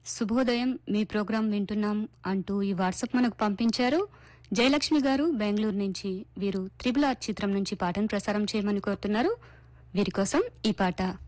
శుభోదయం, మీ ప్రోగ్రాం వింటున్నాం అంటూ ఈ వాట్సాప్ మనకు పంపించారు జయలక్ష్మి గారు బెంగళూరు నుంచి. వీరు RRR చిత్రం నుంచి పాటను ప్రసారం చేయమని కోరుతున్నారు. వీరి కోసం ఈ పాట.